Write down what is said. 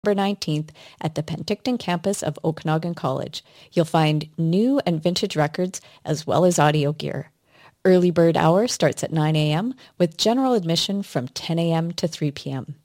19th at the Penticton campus of Okanagan College. You'll find new and vintage records as well as audio gear. Early bird hour starts at 9 a.m. with general admission from 10 a.m. to 3 p.m.